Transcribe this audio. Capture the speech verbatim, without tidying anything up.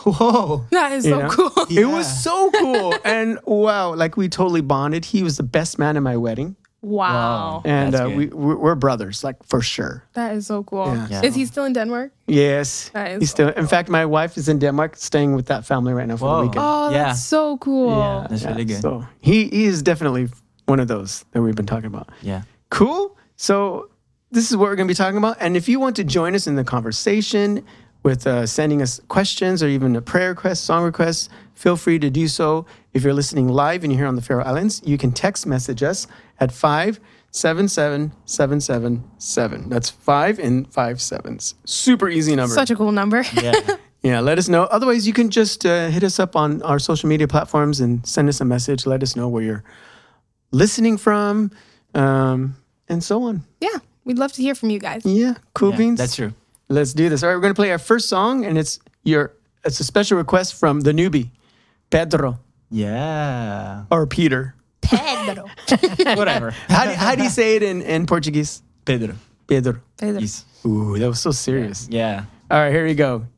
Whoa. That is You so know? cool. It was so cool. And wow, like we totally bonded. He was the best man at my wedding. Wow. And That's uh, good. we, we're, we're brothers, like for sure. That is so cool. Yeah. Yeah. Is he still in Denmark? Yes. That is He's so still, in cool. fact, my wife is in Denmark staying with that family right now for Whoa. the weekend. Oh, Yeah. that's so cool. Yeah, That's really good. So he, he is definitely one of those that we've been talking about. Yeah. Cool. So this is what we're going to be talking about. And if you want to join us in the conversation with uh, sending us questions or even a prayer request, song request, feel free to do so. If you're listening live and you're here on the Faroe Islands, you can text message us at five seven seven seven seven seven. That's five and five sevens. Super easy number. Such a cool number. Yeah. Yeah, let us know. Otherwise, you can just uh, hit us up on our social media platforms and send us a message. Let us know where you're listening from, um, and so on. Yeah. We'd love to hear from you guys. Yeah, cool Yeah, beans. That's true. Let's do this. All right, we're going to play our first song, and it's your. It's a special request from the newbie, Pedro Yeah. or Peter. Pedro. Whatever. How do, how do you say it in, in Portuguese? Pedro. Pedro. Pedro. Yes. Ooh, that was so serious. Yeah. All right, here we go.